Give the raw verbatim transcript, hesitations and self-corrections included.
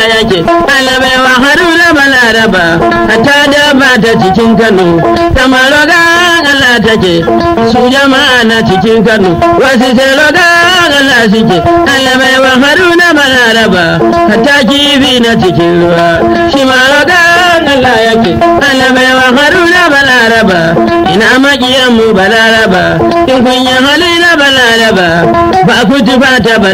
yake alabaiwa haruna balaraba hatta da ba ta cikin kano kamar rogan Allah take su jama'a na cikin kano wasu sai rogan Allah suke alabaiwa haruna balaraba hatta kifi na cikin ruwa shi ma rogan Allah yake alabaiwa haruna balaraba ina makiyan mu balaraba in kun yi hali na balaraba ba ku tufa ta